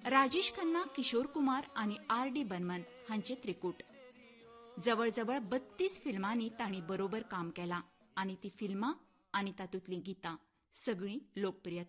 राजेश खन्ना, किशोर कुमार आणि R.D. बर्मन हांचे त्रिकूट. जवळजवळ 32 फिल्मांनी तांणी बरोबर काम केलां आणि ती फिल्मां आणि तातूंतलीं गितां सगळीं लोकप्रिय